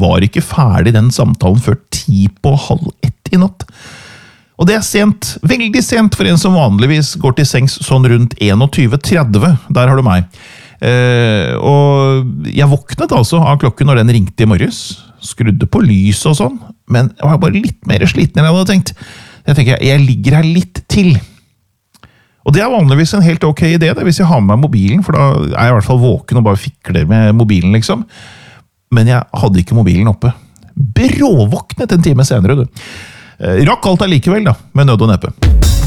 var ikke ferdig den samtalen før 1:10 i natt. Og det sent, veldig sent for en som vanligvis går til sengs sånn rundt 21:30. Der har du meg. Og jeg våknet altså av klokken når den ringte i morges. Skrudde på lys og sånn, men jeg var bare litt mer sliten enn jeg hadde tenkt. Jeg tenker, jeg ligger her litt til. Og det er vanligvis en helt ok idé, det, hvis jeg har med meg mobilen, for da er jeg i hvert fall våken og bare fikler med mobilen, liksom. Men jeg hadde ikke mobilen oppe. Bråvåknet en time senere, du. Rakk alt allikevel, da, med nød og neppe.